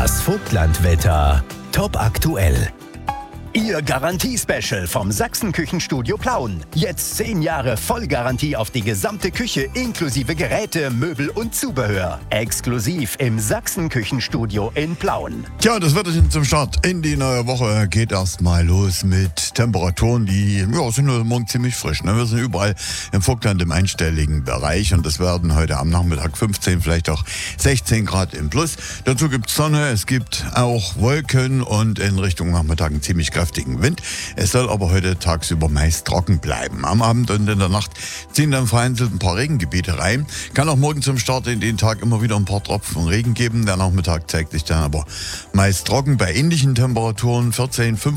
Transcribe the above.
Das Vogtlandwetter. Top aktuell. Ihr Garantie-Special vom Sachsen-Küchenstudio Plauen. Jetzt 10 Jahre Vollgarantie auf die gesamte Küche inklusive Geräte, Möbel und Zubehör. Exklusiv im Sachsen-Küchenstudio in Plauen. Tja, das Wetterchen zum Start in die neue Woche geht erstmal los mit Temperaturen, die sind heute Morgen ziemlich frisch. Ne? Wir sind überall im Vogtland im einstelligen Bereich und es werden heute am Nachmittag 15, vielleicht auch 16 Grad im Plus. Dazu gibt es Sonne, es gibt auch Wolken und in Richtung Nachmittag einen ziemlich kräftigen Wind. Es soll aber heute tagsüber meist trocken bleiben. Am Abend und in der Nacht ziehen dann vereinzelt ein paar Regengebiete rein. Kann auch morgen zum Start in den Tag immer wieder ein paar Tropfen Regen geben. Der Nachmittag zeigt sich dann aber meist trocken bei ähnlichen Temperaturen 14, 15